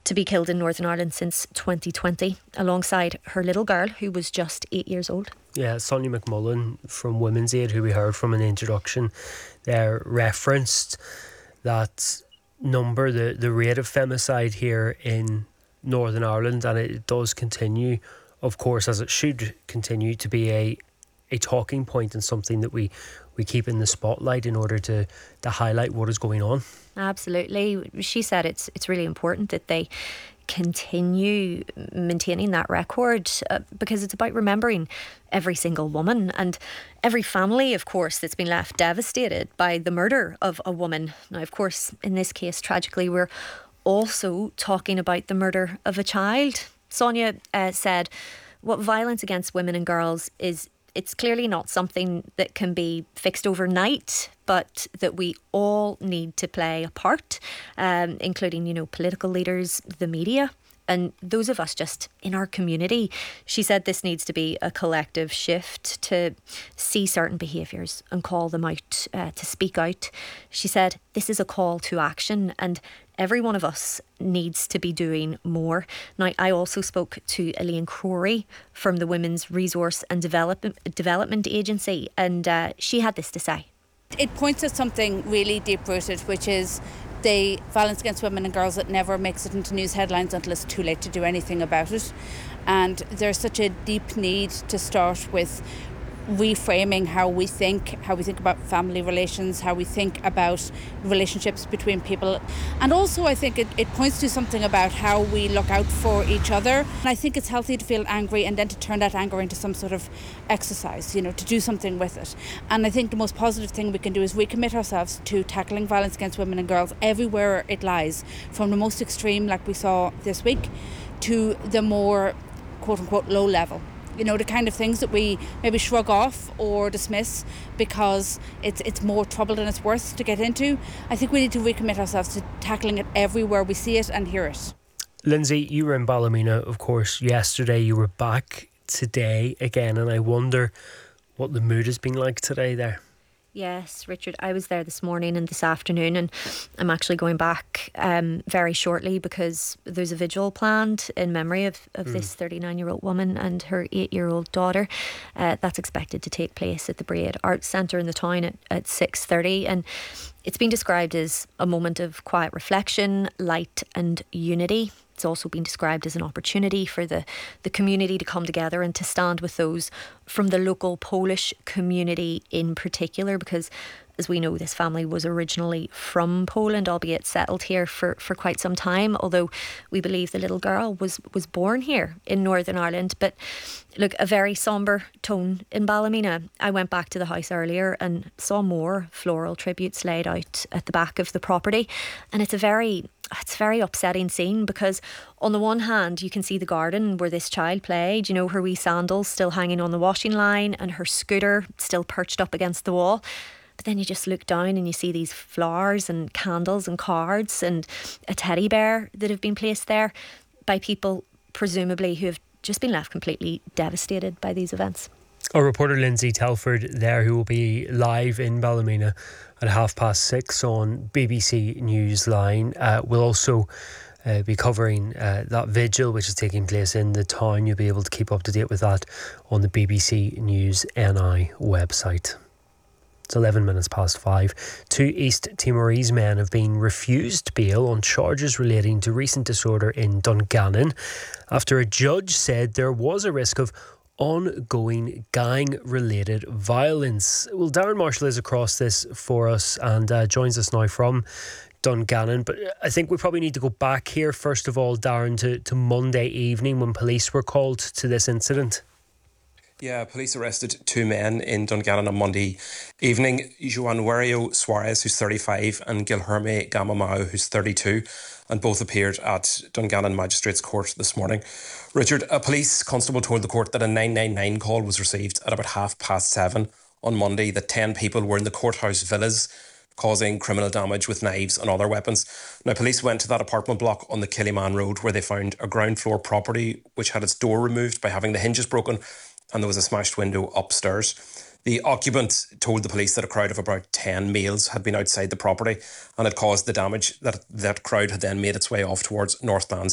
to be killed in Northern Ireland since 2020, alongside her little girl, who was just 8 years old. Yeah, Sonia McMullen from Women's Aid, who we heard from in the introduction there, referenced that number, the rate of femicide here in Northern Ireland, and it does continue, of course, as it should continue to be a talking point and something that we keep in the spotlight in order to highlight what is going on. Absolutely. She said it's really important that they continue maintaining that record because it's about remembering every single woman and every family, of course, that's been left devastated by the murder of a woman. Now, of course, in this case, tragically, we're also talking about the murder of a child. Sonia said what violence against women and girls is, it's clearly not something that can be fixed overnight, but that we all need to play a part, including, political leaders, the media, and those of us just in our community. She said this needs to be a collective shift to see certain behaviours and call them out, to speak out. She said this is a call to action and every one of us needs to be doing more. Now, I also spoke to Elaine Crory from the Women's Resource and Development Agency, and she had this to say. It points at something really deep-rooted, which is the violence against women and girls that never makes it into news headlines until it's too late to do anything about it. And there's such a deep need to start with reframing how we think about family relations, how we think about relationships between people. And also I think it points to something about how we look out for each other. And I think it's healthy to feel angry and then to turn that anger into some sort of exercise, to do something with it. And I think the most positive thing we can do is recommit ourselves to tackling violence against women and girls everywhere it lies, from the most extreme, like we saw this week, to the more quote-unquote low level. The kind of things that we maybe shrug off or dismiss because it's more trouble than it's worth to get into. I think we need to recommit ourselves to tackling it everywhere we see it and hear it. Lindsay, you were in Ballymena, of course, yesterday. You were back today again, and I wonder what the mood has been like today there. Yes, Richard, I was there this morning and this afternoon, and I'm actually going back very shortly because there's a vigil planned in memory of this 39-year-old woman and her 8-year-old daughter. That's expected to take place at the Braid Arts Centre in the town at 6:30, and it's been described as a moment of quiet reflection, light and unity. It's also been described as an opportunity for the community to come together and to stand with those from the local Polish community in particular, because as we know, this family was originally from Poland, albeit settled here for quite some time, although we believe the little girl was born here in Northern Ireland. But look, a very sombre tone in Ballymena. I went back to the house earlier and saw more floral tributes laid out at the back of the property, and it's a very upsetting scene because on the one hand you can see the garden where this child played, her wee sandals still hanging on the washing line and her scooter still perched up against the wall. But then you just look down and you see these flowers and candles and cards and a teddy bear that have been placed there by people presumably who have just been left completely devastated by these events. Our reporter Lindsay Telford there, who will be live in Ballymena at 6:30 on BBC Newsline, will also be covering that vigil which is taking place in the town. You'll be able to keep up to date with that on the BBC News NI website. It's 5:11. 2 East Timorese men have been refused bail on charges relating to recent disorder in Dungannon after a judge said there was a risk of ongoing gang-related violence. Well, Darren Marshall is across this for us and joins us now from Dungannon. But I think we probably need to go back here, first of all, Darren, to Monday evening when police were called to this incident. Yeah, police arrested 2 men in Dungannon on Monday evening. Juan Wario Suarez, who's 35, and Guilherme Gamamao, who's 32, and both appeared at Dungannon Magistrates Court this morning. Richard, a police constable told the court that a 999 call was received at about 7:30 on Monday that 10 people were in the courthouse villas causing criminal damage with knives and other weapons. Now, police went to that apartment block on the Killyman Road where they found a ground floor property which had its door removed by having the hinges broken, and there was a smashed window upstairs. The occupant told the police that a crowd of about 10 males had been outside the property and had caused the damage. That crowd had then made its way off towards Northlands